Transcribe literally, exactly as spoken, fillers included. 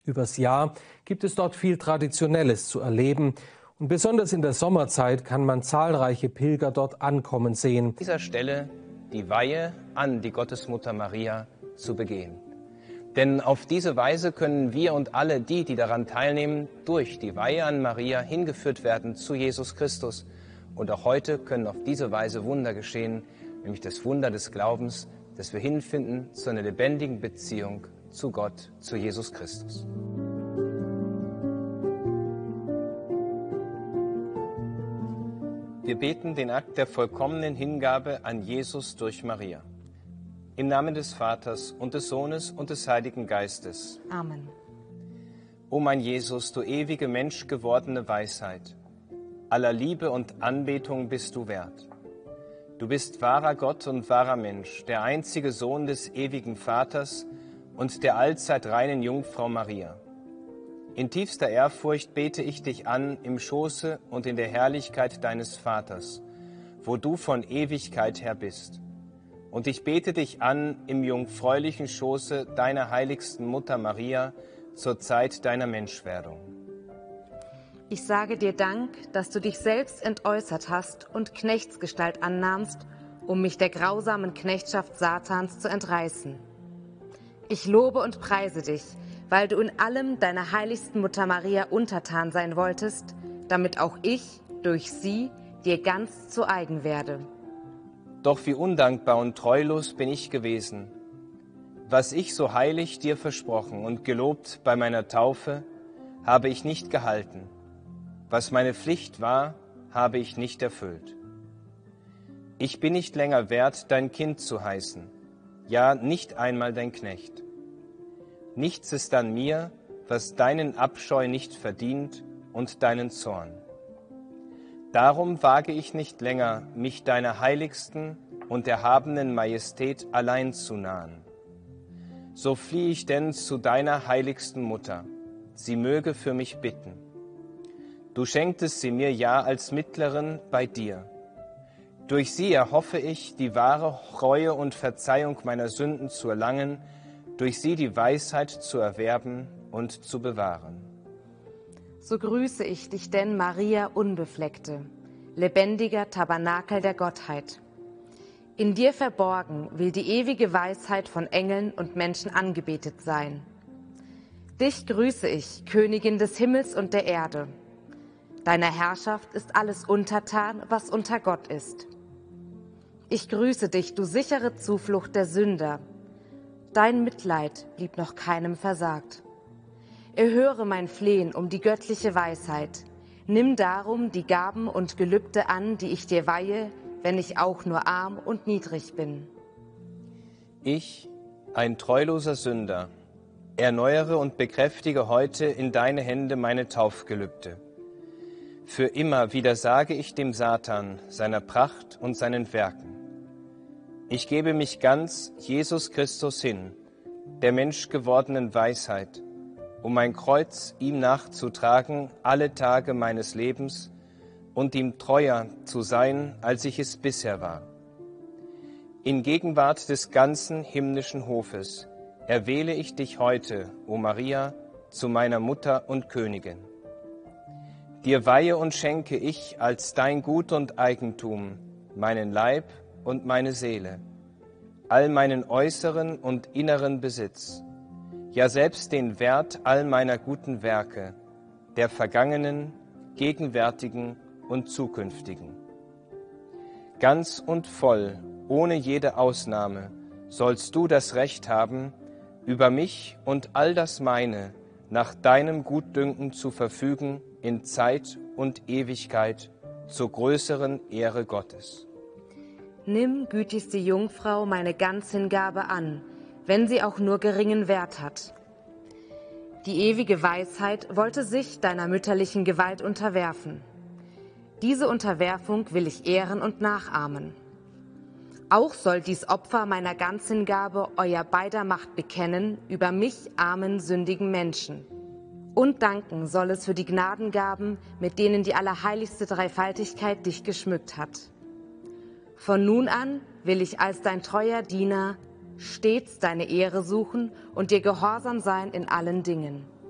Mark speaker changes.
Speaker 1: Übers Jahr gibt es dort viel Traditionelles zu erleben. Und besonders in der Sommerzeit kann man zahlreiche Pilger dort ankommen sehen.
Speaker 2: An dieser Stelle die Weihe an die Gottesmutter Maria zu begehen. Denn auf diese Weise können wir und alle die, die daran teilnehmen, durch die Weihe an Maria hingeführt werden zu Jesus Christus. Und auch heute können auf diese Weise Wunder geschehen, nämlich das Wunder des Glaubens, dass wir hinfinden zu einer lebendigen Beziehung zu Gott, zu Jesus Christus. Wir beten den Akt der vollkommenen Hingabe an Jesus durch Maria. Im Namen des Vaters und des Sohnes und des Heiligen Geistes.
Speaker 3: Amen.
Speaker 2: O mein Jesus, du ewige menschgewordene Weisheit, aller Liebe und Anbetung bist du wert. Du bist wahrer Gott und wahrer Mensch, der einzige Sohn des ewigen Vaters und der allzeit reinen Jungfrau Maria. In tiefster Ehrfurcht bete ich dich an im Schoße und in der Herrlichkeit deines Vaters, wo du von Ewigkeit her bist. Und ich bete dich an im jungfräulichen Schoße deiner heiligsten Mutter Maria zur Zeit deiner Menschwerdung.
Speaker 3: Ich sage dir Dank, dass du dich selbst entäußert hast und Knechtsgestalt annahmst, um mich der grausamen Knechtschaft Satans zu entreißen. Ich lobe und preise dich, weil du in allem deiner heiligsten Mutter Maria untertan sein wolltest, damit auch ich durch sie dir ganz zu eigen werde.
Speaker 2: Doch wie undankbar und treulos bin ich gewesen. Was ich so heilig dir versprochen und gelobt bei meiner Taufe, habe ich nicht gehalten. Was meine Pflicht war, habe ich nicht erfüllt. Ich bin nicht länger wert, dein Kind zu heißen, ja, nicht einmal dein Knecht. Nichts ist an mir, was deinen Abscheu nicht verdient und deinen Zorn. Darum wage ich nicht länger, mich deiner heiligsten und erhabenen Majestät allein zu nahen. So fliehe ich denn zu deiner heiligsten Mutter, sie möge für mich bitten. Du schenktest sie mir ja als Mittlerin bei dir. Durch sie erhoffe ich, die wahre Reue und Verzeihung meiner Sünden zu erlangen, durch sie die Weisheit zu erwerben und zu bewahren.
Speaker 3: So grüße ich dich denn, Maria Unbefleckte, lebendiger Tabernakel der Gottheit. In dir verborgen will die ewige Weisheit von Engeln und Menschen angebetet sein. Dich grüße ich, Königin des Himmels und der Erde. Deiner Herrschaft ist alles untertan, was unter Gott ist. Ich grüße dich, du sichere Zuflucht der Sünder. Dein Mitleid blieb noch keinem versagt. Erhöre mein Flehen um die göttliche Weisheit. Nimm darum die Gaben und Gelübde an, die ich dir weihe, wenn ich auch nur arm und niedrig bin.
Speaker 2: Ich, ein treuloser Sünder, erneuere und bekräftige heute in deine Hände meine Taufgelübde. Für immer widersage ich dem Satan, seiner Pracht und seinen Werken. Ich gebe mich ganz Jesus Christus hin, der menschgewordenen Weisheit, um mein Kreuz ihm nachzutragen alle Tage meines Lebens und ihm treuer zu sein, als ich es bisher war. In Gegenwart des ganzen himmlischen Hofes erwähle ich dich heute, o Maria, zu meiner Mutter und Königin. Dir weihe und schenke ich als dein Gut und Eigentum meinen Leib und meine Seele, all meinen äußeren und inneren Besitz, ja selbst den Wert all meiner guten Werke, der vergangenen, gegenwärtigen und zukünftigen. Ganz und voll, ohne jede Ausnahme, sollst du das Recht haben, über mich und all das meine nach deinem Gutdünken zu verfügen in Zeit und Ewigkeit zur größeren Ehre Gottes.
Speaker 3: Nimm, gütigste Jungfrau, meine Ganzhingabe an, wenn sie auch nur geringen Wert hat. Die ewige Weisheit wollte sich deiner mütterlichen Gewalt unterwerfen. Diese Unterwerfung will ich ehren und nachahmen. Auch soll dies Opfer meiner Ganzhingabe euer beider Macht bekennen über mich, armen, sündigen Menschen. Und danken soll es für die Gnadengaben, mit denen die allerheiligste Dreifaltigkeit dich geschmückt hat. Von nun an will ich als dein treuer Diener stets deine Ehre suchen und dir gehorsam sein in allen Dingen.